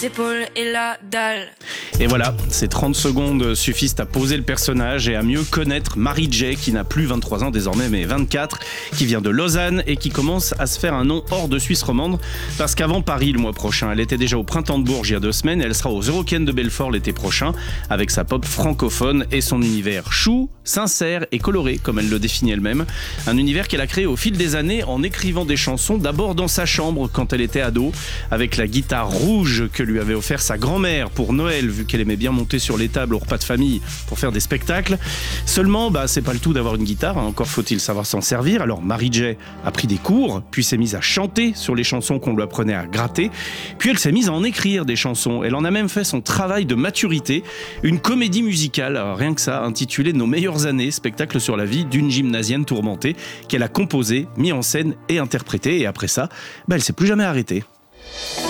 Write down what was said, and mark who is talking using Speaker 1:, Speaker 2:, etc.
Speaker 1: épaules et la dalle.
Speaker 2: Et voilà, ces 30 secondes suffisent à poser le personnage et à mieux connaître Marie-Jay, qui n'a plus 23 ans désormais, mais 24, qui vient de Lausanne et qui commence à se faire un nom hors de Suisse romande, parce qu'avant Paris le mois prochain, elle était déjà au Printemps de Bourges il y a 2 semaines, et elle sera aux Eurocaines de Belfort l'été prochain, avec sa pop francophone et son univers chou, sincère et coloré, comme elle le définit elle-même. Un univers qu'elle a créé au fil des années en écrivant des chansons, d'abord dans sa chambre quand elle était ado, avec la guitare rouge que lui avait offert sa grand-mère pour Noël, vu qu'elle aimait bien monter sur les tables au repas de famille pour faire des spectacles. Seulement, c'est pas le tout d'avoir une guitare, encore faut-il savoir s'en servir. Alors Marie-Jay a pris des cours, puis s'est mise à chanter sur les chansons qu'on lui apprenait à gratter, puis elle s'est mise à en écrire des chansons. Elle en a même fait son travail de maturité, une comédie musicale, rien que ça, intitulée Nos meilleures années, spectacle sur la vie d'une gymnasienne tourmentée, qu'elle a composé, mis en scène et interprété, et après ça, elle s'est plus jamais arrêtée.